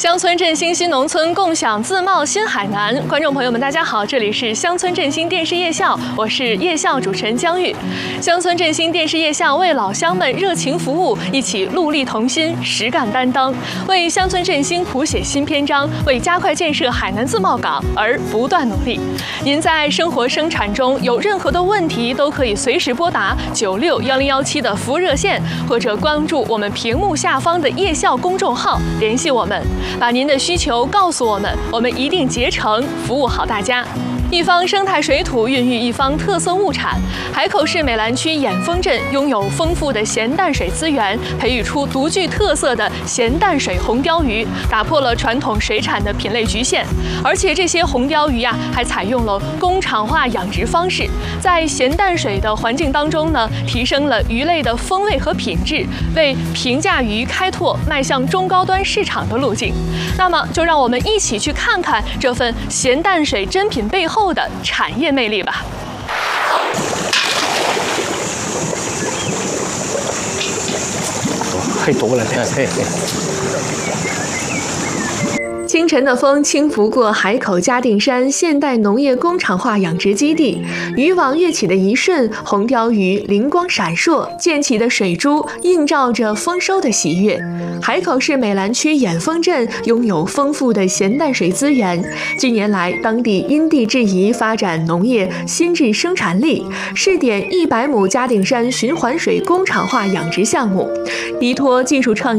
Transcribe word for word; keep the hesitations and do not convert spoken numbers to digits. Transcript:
乡村振兴新农村，共享自贸新海南。观众朋友们，大家好，这里是乡村振兴电视夜校，我是夜校主持人江玉。乡村振兴电视夜校为老乡们热情服务，一起戮力同心，实干担当，为乡村振兴谱写新篇章，为加快建设海南自贸港而不断努力。您在生活生产中有任何的问题，都可以随时拨打九六幺零幺七的服务热线，或者关注我们屏幕下方的夜校公众号联系我们。把您的需求告诉我们，我们一定竭诚服务好大家。一方生态水土孕育一方特色物产，海口市美兰区眼峰镇拥有丰富的咸淡水资源，培育出独具特色的咸淡水红鲷鱼，打破了传统水产的品类局限。而且这些红鲷鱼呀、啊，还采用了工厂化养殖方式，在咸淡水的环境当中呢，提升了鱼类的风味和品质，为平价鱼开拓迈向中高端市场的路径。那么，就让我们一起去看看这份咸淡水珍品背后的产业魅力吧。 太多了，嘿嘿。 清晨的风轻拂过海口嘉定山现代农业工厂化养殖基地，渔网跃起的一瞬，红鲷鱼灵光闪烁，溅起的水珠映照着丰收的喜悦。海口市美兰区眼峰镇拥有丰富的咸淡水资源，近年来当地因地制宜发展农业新质生产力，试点一百亩嘉定山循环水工厂化养殖项目，依托技术创